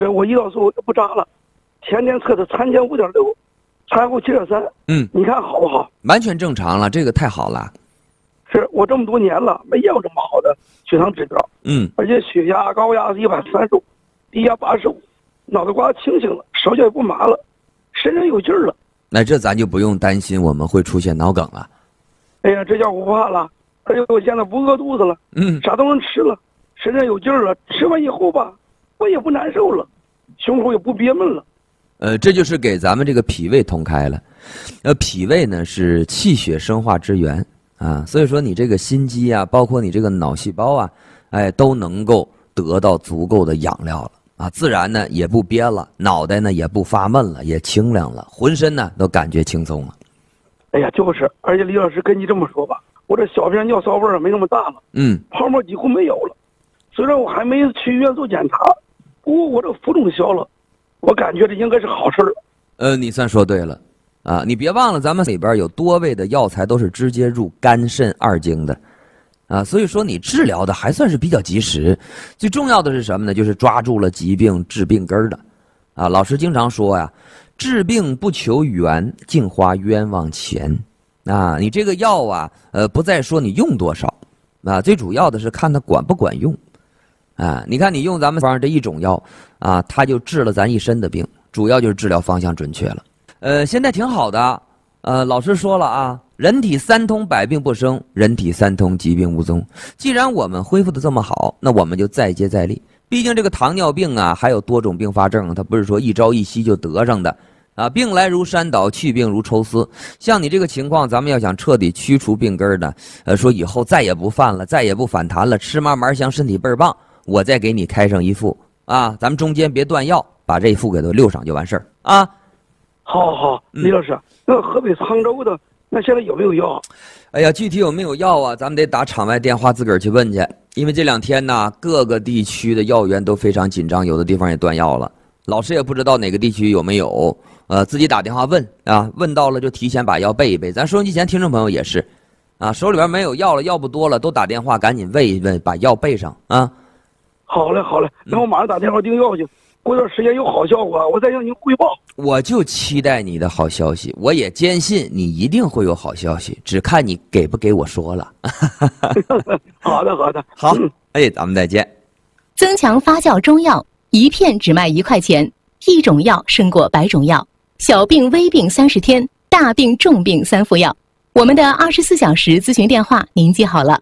我胰岛素不扎了，前天测的产前5.6，产后7.3。你看好不好？ 完全正常了，这个太好了。 是我这么多年了没见过这么好的血糖指标。而且血压、高压是135，低压85，脑袋瓜清醒了，手脚也不麻了，身上有劲儿了。 那这咱就不用担心我们会出现脑梗了。 哎呀，这下我不怕了，而且我现在不饿肚子了，啥都能吃了，身上有劲儿了，吃完以后吧，我也不难受了，胸口也不憋闷了。 这就是给咱们这个脾胃通开了。脾胃呢是气血生化之源啊，所以说你这个心肌啊，包括你这个脑细胞啊，都能够得到足够的养料了啊，自然呢也不憋了，脑袋呢也不发闷了，也清凉了，浑身呢都感觉轻松了。 哎呀，就是，而且李老师跟你这么说吧，我这小便尿骚味儿没那么大了，泡沫几乎没有了。虽然我还没去医院做检查，不过我这浮肿消了，我感觉这应该是好事了。 你算说对了啊！你别忘了，咱们里边有多味的药材都是直接入肝肾二经的啊，所以说你治疗的还算是比较及时。最重要的是什么呢？就是抓住了疾病治病根的啊。老师经常说呀，治病不求源，净花冤枉钱啊！你这个药啊，不再说你用多少啊，最主要的是看它管不管用啊。你看你用咱们方这一种药啊，它就治了咱一身的病，主要就是治疗方向准确了。现在挺好的，老师说了啊，人体三通百病不生，人体三通疾病无踪。既然我们恢复的这么好，那我们就再接再厉。毕竟这个糖尿病啊，还有多种并发症，它不是说一朝一夕就得上的啊。病来如山倒，去病如抽丝。像你这个情况，咱们要想彻底驱除病根呢，说以后再也不犯了，再也不反弹了，吃嘛嘛香，身体倍儿棒，我再给你开上一副啊，咱们中间别断药，把这一副给它溜上就完事儿啊。 好，李老师，那河北沧州的那现在有没有药？ 哎呀，具体有没有药啊？咱们得打场外电话自个儿去问去，因为这2天呢，各个地区的药源都非常紧张，有的地方也断药了。老师也不知道哪个地区有没有，自己打电话问啊，问到了就提前把药备一备。咱收音机前听众朋友也是，啊，手里边没有药了，药不多了，都打电话赶紧问一问，把药备上啊。 好嘞，那我马上打电话订药去。过段时间有好效果，我再向您汇报。 我就期待你的好消息，我也坚信你一定会有好消息，只看你给不给我说了。 好的， 好，咱们再见。 增强发酵中药，一片只卖1块钱，一种药胜过100种药。小病微病30天，大病重病3副药。我们的24小时咨询电话您记好了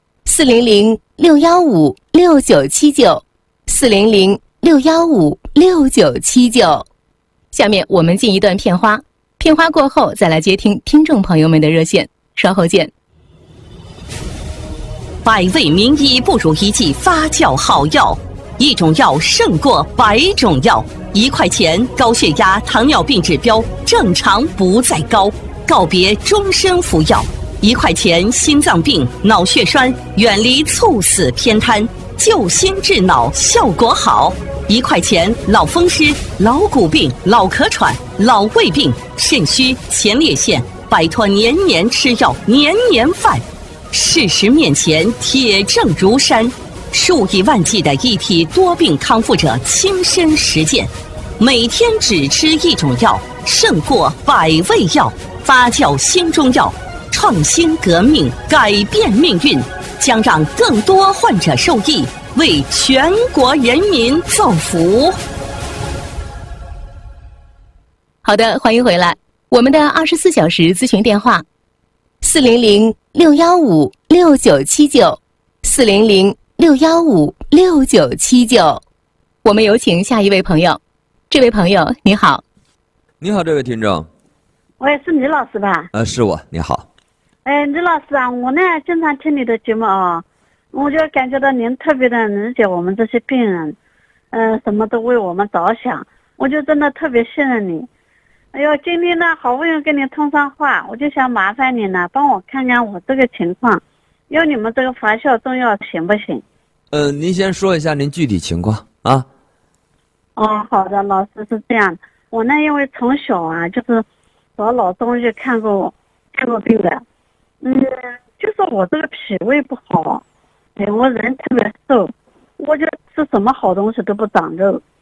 ，400-615-6979，400-615-6979。下面我们进一段片花，片花过后再来接听听众朋友们的热线，稍后见。 百味名医不如一剂发酵好药，一种药胜过100种药。1块钱高血压、糖尿病指标正常不再高，告别终身服药。1块钱心脏病、脑血栓远离猝死偏瘫，救心治脑效果好。1块钱老风湿、老骨病、老咳喘、老胃病、肾虚、前列腺，摆脱年年吃药、年年犯。事实面前铁证如山，数以万计的一体多病康复者亲身实践，每天只吃一种药，胜过100味药。发酵新中药，创新革命，改变命运，将让更多患者受益，为全国人民造福。 好的，欢迎回来。我们的24小时咨询电话：400-615-6979，400-615-6979。我们有请下一位朋友。这位朋友，你好。 你好，这位听众。 喂，是李老师吧？ 是我，你好。 李老师啊，我呢经常听你的节目啊，我就感觉到您特别的理解我们这些病人，什么都为我们着想，我就真的特别信任你。哎呦，今天呢好不容易跟你通上话，我就想麻烦你呢，帮我看看我这个情况，用你们这个发酵中药行不行？ 您先说一下您具体情况啊。 好的，老师是这样，我呢因为从小啊就是找老中医看过病的，就是我这个脾胃不好，我人特别瘦，我就吃什么好东西都不长肉，